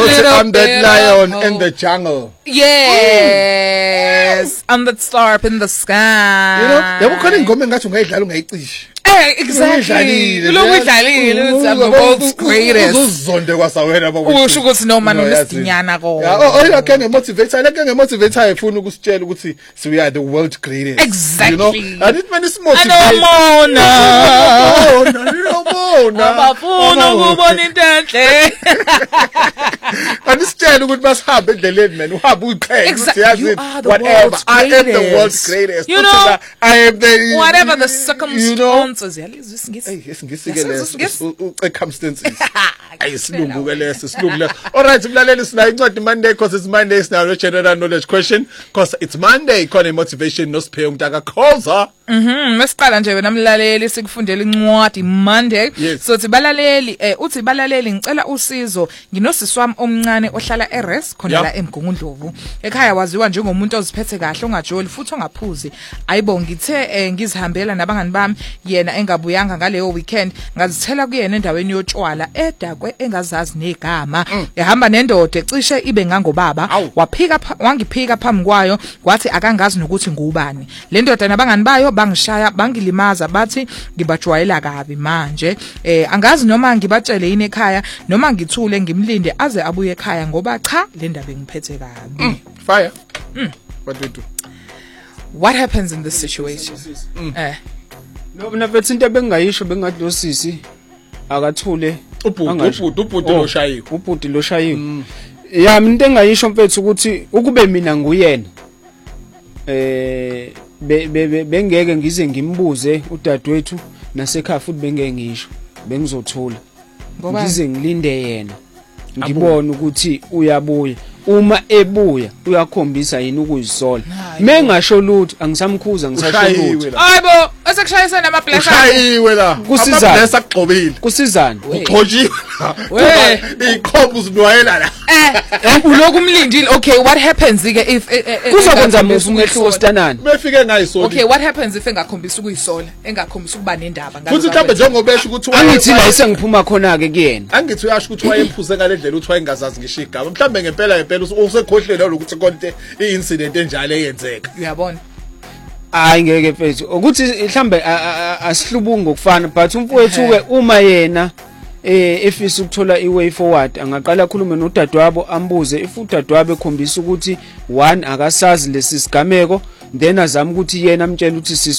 I'm that lion in the jungle. Yes, I'm that star up in the sky. You know, yabo khona ingoma engathi ungayidlala ungayicisha. Exactly. Look udlalile uthi I'm the world's greatest. Uzonde kwasawena babo. Usho ukuthi noma nomisinyana ko. Oh, ke ngemotivator, leke ngemotivator ayifuna ukusitshela ukuthi we are the world's greatest. Exactly. You know, and it means motivate. Abafuna ukubona into enhle. Andisitshela ukuthi basihambe endleleni man, uhambe uyiqhele ukuthi yazi whatever. I am the world's greatest. You know, I am the whatever the circumstances. Circumstances. Ayisilungu ke leso, silungu leso. All right, mlaleli sina incwadi Monday because it's Monday now general knowledge question because it's Monday khona motivation nosiphe uMtaka Khoza. Masiqala nje wena mlaleli sikufundela incwadi Monday. So sibalaleli uthi balaleli ngicela usizo nginosisi wami omncane ohlala eRes khona la eMgungundlovu. Ekhaya waziwa njengomuntu oziphethe kahle ongajoli futhi ongaphuzi. Ayibo ngithe ngizihambela nabangani bami yena engabuyanga ngaleyo weekend ngazithela kuyena endaweni yotshwala edakwe engazazi negama ehamba nendoda ecishe ibe ngangobaba wangiphika phambi kwayo kwathi akangazi nokuthi ngubani le ndoda nabangani bayo bangishaya bangilimaza bathi ngibajwayela kabi manje angazi noma ngibatshele yini ekhaya noma ngithule ngimlinde aze abuye ekhaya ngoba cha le ndaba ngiphethe kabi. Fire. What do you do? What happens in this situation? No mina vethu into ebengayisho bengathi losisi akathule ubhuti loshayiwe. Ubhuti loshayiwe. Ya mina into engayisho mfethu ukuthi ukube mina nguyena bengeke ngize ngimbuze udadewethu nasekhaya futhi bengeke ngisho bengizothula ngize ngilinde yena ngibone ukuthi uyabuya uma ebuya uyakhombisa yini ukuyisola mengasho lutho angisamkhuza ngisasho lutho hayibo asekushayisa namablessa ushayiwe la amablessa agqobile kusizana uxhotshiwe we iqhombu zinwayela la uloku umlindile. Okay, what happens ke if kuzokwenza musu umehluko sitanani befike ngayisola? Okay, what happens if engakhombisa ukuyisola engakhombisa ukuba nendaba ngazo futhi mhlawumbe njengobesho ukuthi angithi la isengiphuma khona ke kuyena angithi uyasho ukuthi wayemphuze ngalendlela uthi wayengazazi ngisho igama mhlawumbe ngempela usekhohlele ukuthi konke iincident enjalo eyenzeka. Uyabona hayi ngeke mfethu ukuthi mhlambe asihlubungu ngokufana but umfowethu ke uma yena efisa ukuthola iway forward angaqala akhulume nodadewabo ambuze if udadewabo ekhombisa ukuthi one akasazi lesi sigameko then azama ukuthi yena amtshela ukuthi